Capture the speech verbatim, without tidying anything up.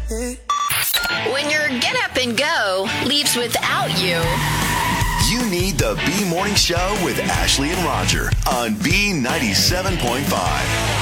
When your get up and go leaves without you. You need the B Morning Show with Ashley and Roger on B ninety-seven point five.